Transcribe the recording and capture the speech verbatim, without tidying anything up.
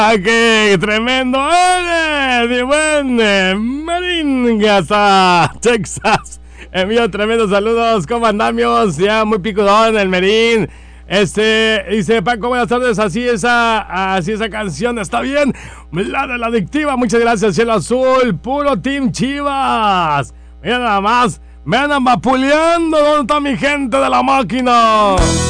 ¡Qué tremendo eres! ¡Mi buen eh, Marín hasta Texas! Envío tremendos saludos, ¿cómo andamos? Ya muy picudón el Merín. Este, dice Paco, buenas tardes, así esa, así esa canción está bien. La de la adictiva, muchas gracias, Cielo Azul, puro Team Chivas. Mira nada más, me andan vapuleando, ¿dónde está mi gente de la máquina?